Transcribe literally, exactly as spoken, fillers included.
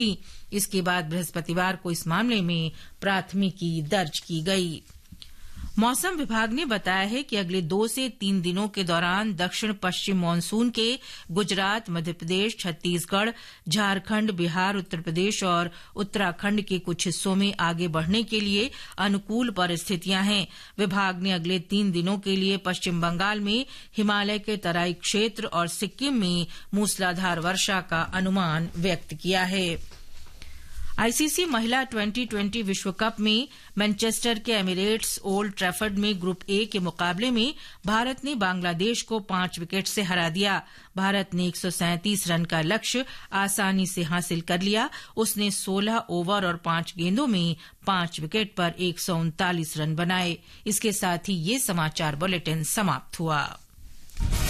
इसके बाद बृहस्पतिवार को इस मामले में प्राथमिकी दर्ज की गई। मौसम विभाग ने बताया है कि अगले दो से तीन दिनों के दौरान दक्षिण पश्चिम मानसून के गुजरात, मध्य प्रदेश, छत्तीसगढ़, झारखंड, बिहार, उत्तर प्रदेश और उत्तराखंड के कुछ हिस्सों में आगे बढ़ने के लिए अनुकूल परिस्थितियां हैं। विभाग ने अगले तीन दिनों के लिए पश्चिम बंगाल में हिमालय के तराई क्षेत्र और सिक्किम में मूसलाधार वर्षा का अनुमान व्यक्त किया है। आईसीसी महिला ट्वेंटी ट्वेंटी विश्व कप में मैनचेस्टर के एमिरेट्स ओल्ड ट्रैफर्ड में ग्रुप ए के मुकाबले में भारत ने बांग्लादेश को पांच विकेट से हरा दिया। भारत ने एक सौ सैंतीस रन का लक्ष्य आसानी से हासिल कर लिया। उसने सोलह ओवर और पांच गेंदों में पांच विकेट पर एक सौ उनतालीस रन बनाए। इसके साथ ही ये समाचार बुलेटिन समाप्त हुआ।